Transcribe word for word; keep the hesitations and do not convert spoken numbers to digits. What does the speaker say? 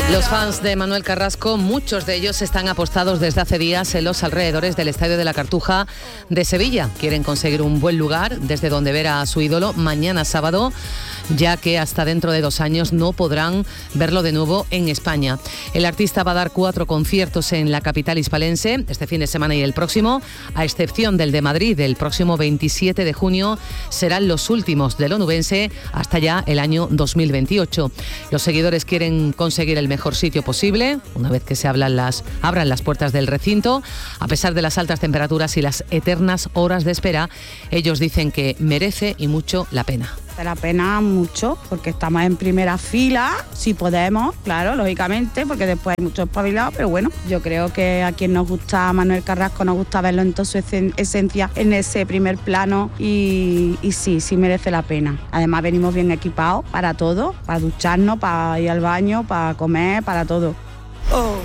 Los fans de Manuel Carrasco, muchos de ellos están apostados desde hace días en los alrededores del Estadio de la Cartuja de Sevilla. Quieren conseguir un buen lugar desde donde ver a su ídolo mañana sábado, ya que hasta dentro de dos años no podrán verlo de nuevo en España. El artista va a dar cuatro conciertos en la capital hispalense este fin de semana y el próximo, a excepción del de Madrid del próximo veintisiete de junio, serán los últimos del onubense hasta ya el año dos mil veintiocho. Los seguidores quieren conseguir el mejor sitio posible, una vez que se abran las, abran las puertas del recinto. A pesar de las altas temperaturas y las eternas horas de espera, ellos dicen que merece y mucho la pena. De la pena mucho, porque estamos en primera fila, si podemos, claro, lógicamente, porque después hay muchos espabilados, pero bueno, yo creo que a quien nos gusta Manuel Carrasco nos gusta verlo en toda su esencia en ese primer plano y, y sí, sí merece la pena. Además venimos bien equipados para todo, para ducharnos, para ir al baño, para comer, para todo. Oh.